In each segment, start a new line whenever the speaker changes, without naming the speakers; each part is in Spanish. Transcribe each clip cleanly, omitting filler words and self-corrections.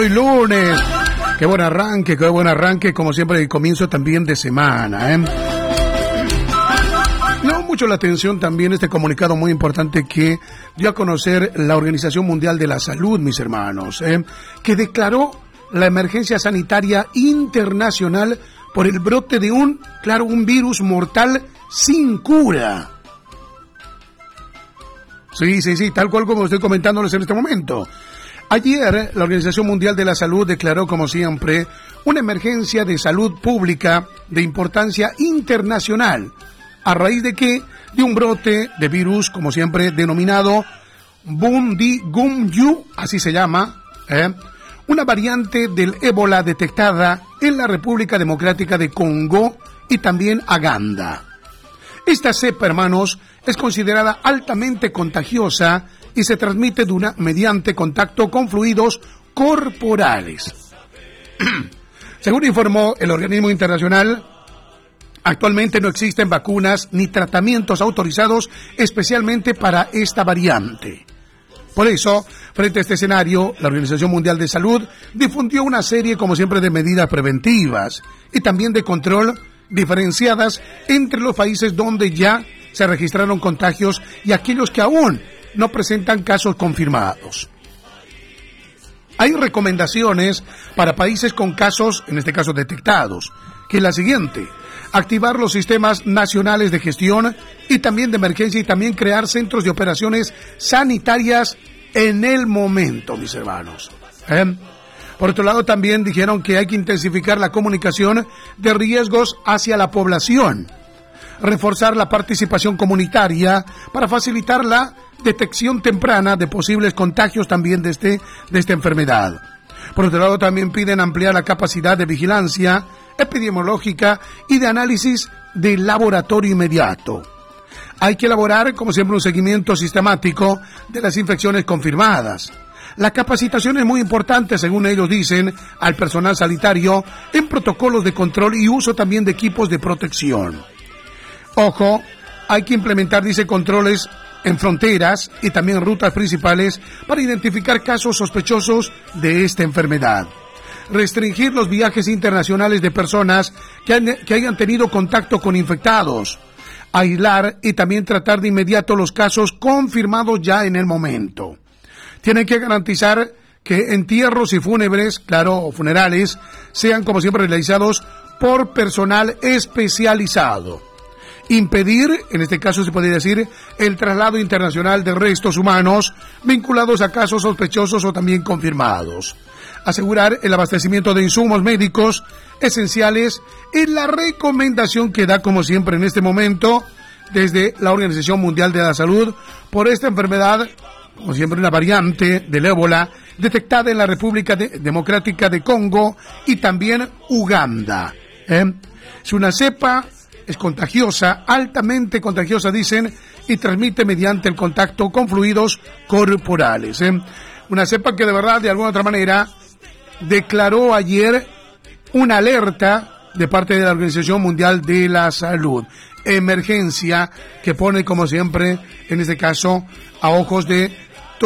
hoy lunes. Qué buen arranque, como siempre, el comienzo también de semana, Llamó mucho la atención también este comunicado muy importante que dio a conocer la Organización Mundial de la Salud, mis hermanos, que declaró la emergencia sanitaria internacional por el brote de un virus mortal sin cura. Sí, tal cual como estoy comentándoles en este momento. Ayer, la Organización Mundial de la Salud declaró, como siempre, una emergencia de salud pública de importancia internacional, a raíz de un brote de virus, como siempre, denominado Bundibugyo, así se llama, una variante del ébola detectada en la República Democrática de Congo y también Uganda. Esta cepa, hermanos, es considerada altamente contagiosa y se transmite mediante contacto con fluidos corporales. Según informó el organismo internacional, actualmente no existen vacunas ni tratamientos autorizados especialmente para esta variante. Por eso, frente a este escenario, la Organización Mundial de Salud difundió una serie, como siempre, de medidas preventivas y también de control diferenciadas entre los países donde ya se registraron contagios y aquellos que aún no presentan casos confirmados. Hay recomendaciones para países con casos, en este caso detectados, que es la siguiente: activar los sistemas nacionales de gestión y también de emergencia y también crear centros de operaciones sanitarias en el momento, mis hermanos. Por otro lado, también dijeron que hay que intensificar la comunicación de riesgos hacia la población, reforzar la participación comunitaria para facilitar la detección temprana de posibles contagios también de esta enfermedad. Por otro lado, también piden ampliar la capacidad de vigilancia epidemiológica y de análisis de laboratorio inmediato. Hay que elaborar, como siempre, un seguimiento sistemático de las infecciones confirmadas. La capacitación es muy importante, según ellos dicen, al personal sanitario en protocolos de control y uso también de equipos de protección. Ojo, hay que implementar, dice, controles en fronteras y también rutas principales para identificar casos sospechosos de esta enfermedad. Restringir los viajes internacionales de personas que hayan tenido contacto con infectados. Aislar y también tratar de inmediato los casos confirmados ya en el momento. Tienen que garantizar que entierros y funerales, sean como siempre realizados por personal especializado. Impedir, en este caso se podría decir, el traslado internacional de restos humanos vinculados a casos sospechosos o también confirmados. Asegurar el abastecimiento de insumos médicos esenciales es la recomendación que da, como siempre en este momento, desde la Organización Mundial de la Salud por esta enfermedad, como siempre una variante del ébola detectada en la República Democrática de Congo y también Uganda. Es una cepa, es contagiosa, altamente contagiosa, dicen, y transmite mediante el contacto con fluidos corporales. Una cepa que de verdad, de alguna otra manera, declaró ayer una alerta de parte de la Organización Mundial de la Salud. Emergencia que pone, como siempre, en este caso, a ojos de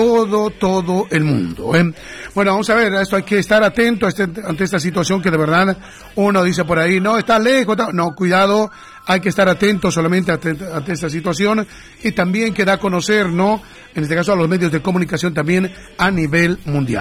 todo el mundo. Bueno, vamos a ver, a esto hay que estar atento ante esta situación que de verdad uno dice por ahí, no, está lejos, no, cuidado, hay que estar atento solamente ante esta situación y también que da a conocer, ¿no? En este caso a los medios de comunicación también a nivel mundial.